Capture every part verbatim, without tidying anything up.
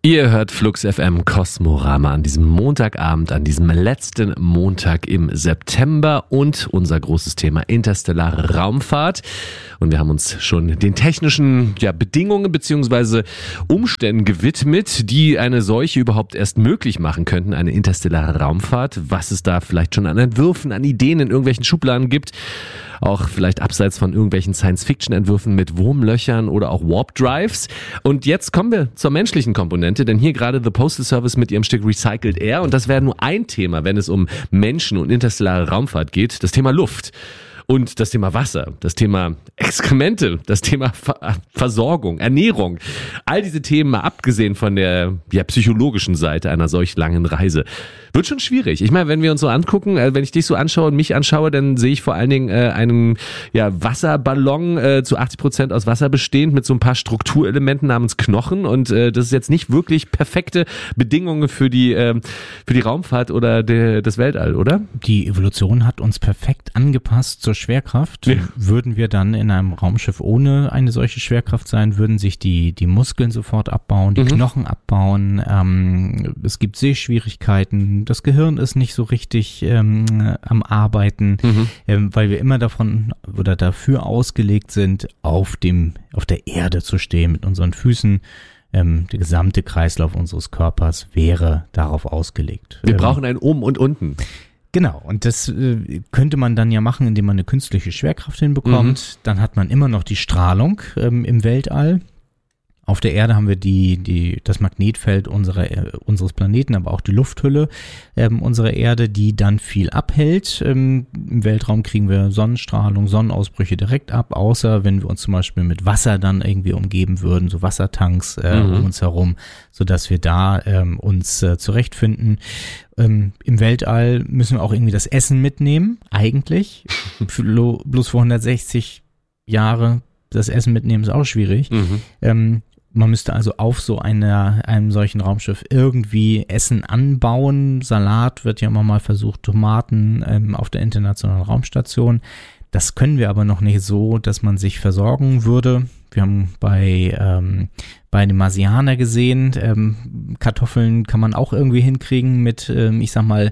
Ihr hört Flux F M Kosmorama an diesem Montagabend, an diesem letzten Montag im September und unser großes Thema interstellare Raumfahrt. Und wir haben uns schon den technischen ja, Bedingungen bzw. Umständen gewidmet, die eine solche überhaupt erst möglich machen könnten, eine interstellare Raumfahrt. Was es da vielleicht schon an Entwürfen, an Ideen in irgendwelchen Schubladen gibt. Auch vielleicht abseits von irgendwelchen Science-Fiction-Entwürfen mit Wurmlöchern oder auch Warp-Drives. Und jetzt kommen wir zur menschlichen Komponente, denn hier gerade The Postal Service mit ihrem Stück Recycled Air. Und das wäre nur ein Thema, wenn es um Menschen und interstellare Raumfahrt geht, das Thema Luft. Und das Thema Wasser, das Thema Exkremente, das Thema Ver- Versorgung, Ernährung. All diese Themen, mal abgesehen von der ja, psychologischen Seite einer solch langen Reise, wird schon schwierig. Ich meine, wenn wir uns so angucken, äh, wenn ich dich so anschaue und mich anschaue, dann sehe ich vor allen Dingen äh, einen ja, Wasserballon äh, zu achtzig Prozent aus Wasser bestehend mit so ein paar Strukturelementen namens Knochen. Und äh, das ist jetzt nicht wirklich perfekte Bedingungen für die, äh, für die Raumfahrt oder de, das Weltall, oder? Die Evolution hat uns perfekt angepasst zur Schwerkraft. Ja. Würden wir dann in einem Raumschiff ohne eine solche Schwerkraft sein, würden sich die, die Muskeln sofort abbauen, die mhm. Knochen abbauen. Ähm, es gibt Sehschwierigkeiten. Das Gehirn ist nicht so richtig ähm, am Arbeiten, mhm. ähm, weil wir immer davon oder dafür ausgelegt sind, auf dem, auf der Erde zu stehen mit unseren Füßen. Ähm, der gesamte Kreislauf unseres Körpers wäre darauf ausgelegt. Wir ähm, brauchen ein Oben und Unten. Genau, und das äh, könnte man dann ja machen, indem man eine künstliche Schwerkraft hinbekommt. Mhm. Dann hat man immer noch die Strahlung ähm, im Weltall. Auf der Erde haben wir die, die, das Magnetfeld unserer, äh, unseres Planeten, aber auch die Lufthülle ähm, unserer Erde, die dann viel abhält. Ähm, Im Weltraum kriegen wir Sonnenstrahlung, Sonnenausbrüche direkt ab, außer wenn wir uns zum Beispiel mit Wasser dann irgendwie umgeben würden, so Wassertanks äh, mhm. um uns herum, sodass wir da ähm, uns äh, zurechtfinden. Ähm, Im Weltall müssen wir auch irgendwie das Essen mitnehmen, eigentlich. Für, bloß vor hundertsechzig Jahre das Essen mitnehmen ist auch schwierig. Mhm. Ähm, Man müsste also auf so einer, einem solchen Raumschiff irgendwie Essen anbauen. Salat wird ja immer mal versucht, Tomaten ähm, auf der Internationalen Raumstation. Das können wir aber noch nicht so, dass man sich versorgen würde. Wir haben bei, ähm, bei dem Marsianer gesehen, ähm, Kartoffeln kann man auch irgendwie hinkriegen mit, ähm, ich sag mal,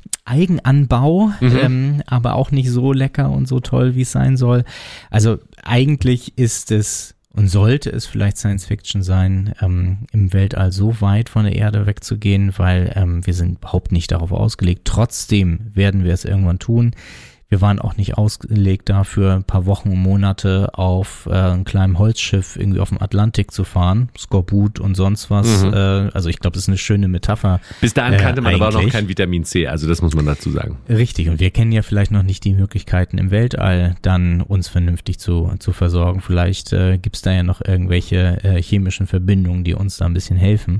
Eigenanbau, mhm. ähm, aber auch nicht so lecker und so toll, wie es sein soll. Also eigentlich ist es und sollte es vielleicht Science-Fiction sein, ähm, im Weltall so weit von der Erde wegzugehen, weil ähm, wir sind überhaupt nicht darauf ausgelegt. Trotzdem werden wir es irgendwann tun. Wir waren auch nicht ausgelegt dafür, ein paar Wochen und Monate auf äh, einem kleinen Holzschiff irgendwie auf dem Atlantik zu fahren, Skorbut und sonst was. Mhm. Äh, also ich glaube, das ist eine schöne Metapher. Bis dahin kannte äh, man aber auch noch kein Vitamin C, also das muss man dazu sagen. Richtig, und wir kennen ja vielleicht noch nicht die Möglichkeiten im Weltall, dann uns vernünftig zu, zu versorgen. Vielleicht äh, gibt es da ja noch irgendwelche äh, chemischen Verbindungen, die uns da ein bisschen helfen.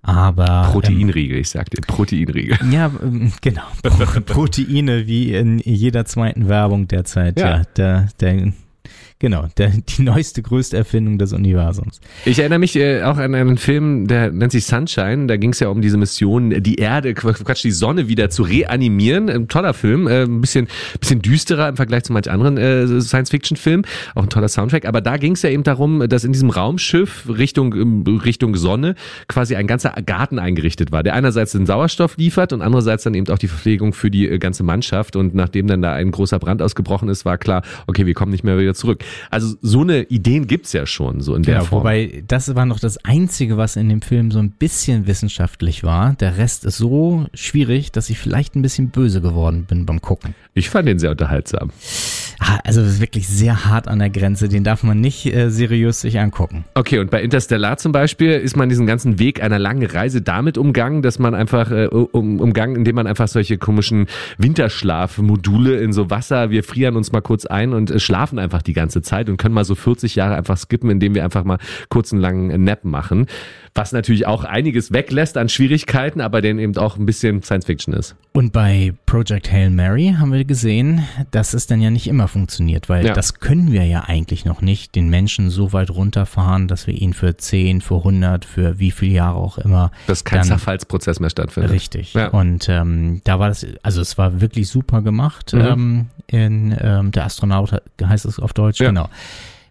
Aber Proteinriegel, ähm, ich sag dir, Proteinriegel. Ja, ähm, genau. Proteine wie in jeder zweiten Werbung derzeit. Ja, ja der, der, genau, der, die neueste, größte Erfindung des Universums. Ich erinnere mich äh, auch an einen Film, der nennt sich Sunshine. Da ging es ja um diese Mission, die Erde, Quatsch, die Sonne wieder zu reanimieren. Ein toller Film, äh, ein bisschen, bisschen düsterer im Vergleich zu manch anderen äh, Science-Fiction-Filmen. Auch ein toller Soundtrack. Aber da ging es ja eben darum, dass in diesem Raumschiff Richtung, Richtung Sonne quasi ein ganzer Garten eingerichtet war, der einerseits den Sauerstoff liefert und andererseits dann eben auch die Verpflegung für die äh, ganze Mannschaft. Und nachdem dann da ein großer Brand ausgebrochen ist, war klar, okay, wir kommen nicht mehr wieder zurück. Also so eine Ideen gibt's ja schon, so in der ja, Form. Wobei, das war noch das Einzige, was in dem Film so ein bisschen wissenschaftlich war. Der Rest ist so schwierig, dass ich vielleicht ein bisschen böse geworden bin beim Gucken. Ich fand den sehr unterhaltsam. Also das ist wirklich sehr hart an der Grenze, den darf man nicht äh, seriös sich angucken. Okay, und bei Interstellar zum Beispiel ist man diesen ganzen Weg einer langen Reise damit umgangen, dass man einfach äh, um, umgangen, indem man einfach solche komischen Winterschlafmodule in so Wasser, wir frieren uns mal kurz ein und äh, schlafen einfach die ganze Zeit und können mal so vierzig Jahre einfach skippen, indem wir einfach mal kurz einen langen Nap machen. Was natürlich auch einiges weglässt an Schwierigkeiten, aber den eben auch ein bisschen Science-Fiction ist. Und bei Project Hail Mary haben wir gesehen, dass es dann ja nicht immer funktioniert, weil ja. das können wir ja eigentlich noch nicht, den Menschen so weit runterfahren, dass wir ihn für zehn, für hundert, für wie viele Jahre auch immer. Dass kein dann, Zerfallsprozess mehr stattfindet. Richtig. Ja. Und ähm, da war das, also es war wirklich super gemacht. Mhm. Ähm, in ähm, der Astronaut heißt es auf Deutsch, ja. genau.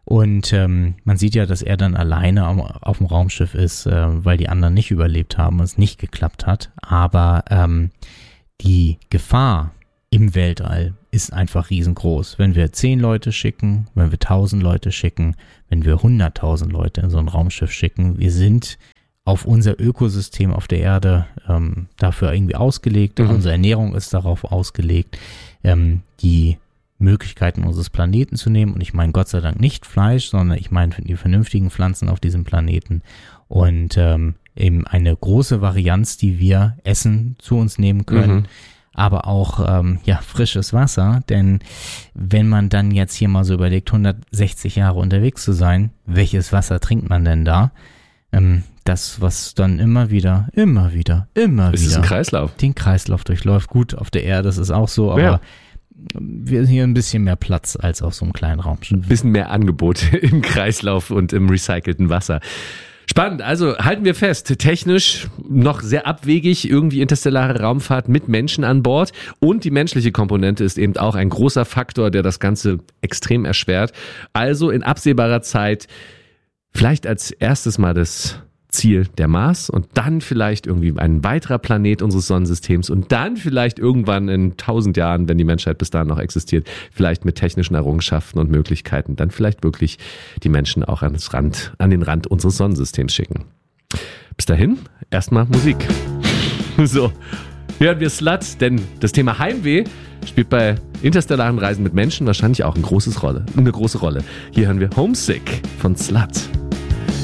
Und ähm, man sieht ja, dass er dann alleine auf, auf dem Raumschiff ist, äh, weil die anderen nicht überlebt haben und es nicht geklappt hat. Aber ähm, die Gefahr im Weltall ist einfach riesengroß. Wenn wir zehn Leute schicken, wenn wir tausend Leute schicken, wenn wir hunderttausend Leute in so ein Raumschiff schicken, wir sind auf unser Ökosystem auf der Erde ähm, dafür irgendwie ausgelegt. Mhm. Unsere Ernährung ist darauf ausgelegt, ähm, die Möglichkeiten unseres Planeten zu nehmen. Und ich meine Gott sei Dank nicht Fleisch, sondern ich meine die vernünftigen Pflanzen auf diesem Planeten. Und ähm, eben eine große Varianz, die wir Essen zu uns nehmen können. Mhm. Aber auch ähm, ja frisches Wasser. Denn wenn man dann jetzt hier mal so überlegt, hundertsechzig Jahre unterwegs zu sein, welches Wasser trinkt man denn da? Ähm, das, was dann immer wieder, immer wieder, immer es wieder ist ein Kreislauf. den Kreislauf durchläuft. Gut, auf der Erde ist es auch so, aber ja. Wir haben hier ein bisschen mehr Platz als auf so einem kleinen Raumschiff. Ein bisschen mehr Angebot im Kreislauf und im recycelten Wasser. Spannend, also halten wir fest, technisch noch sehr abwegig, irgendwie interstellare Raumfahrt mit Menschen an Bord und die menschliche Komponente ist eben auch ein großer Faktor, der das Ganze extrem erschwert. Also in absehbarer Zeit vielleicht als erstes mal das Ziel der Mars und dann vielleicht irgendwie ein weiterer Planet unseres Sonnensystems und dann vielleicht irgendwann in tausend Jahren, wenn die Menschheit bis dahin noch existiert, vielleicht mit technischen Errungenschaften und Möglichkeiten, dann vielleicht wirklich die Menschen auch ans Rand, an den Rand unseres Sonnensystems schicken. Bis dahin, erstmal Musik. So, hören wir Slut, denn das Thema Heimweh spielt bei interstellaren Reisen mit Menschen wahrscheinlich auch eine große Rolle. Eine große Rolle. Hier hören wir Homesick von Slut.